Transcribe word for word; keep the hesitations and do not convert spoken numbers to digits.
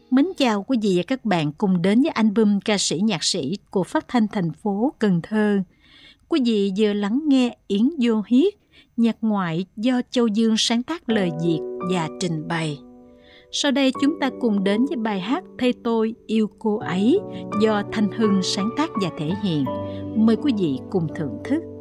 Mến chào quý vị và các bạn cùng đến với album ca sĩ nhạc sĩ của Phát thanh thành phố Cần Thơ. Quý vị vừa lắng nghe Yến Vô Hiết, nhạc ngoại do Châu Dương sáng tác lời Việt và trình bày. Sau đây chúng ta cùng đến với bài hát Thay Tôi Yêu Cô Ấy do Thanh Hưng sáng tác và thể hiện. Mời quý vị cùng thưởng thức.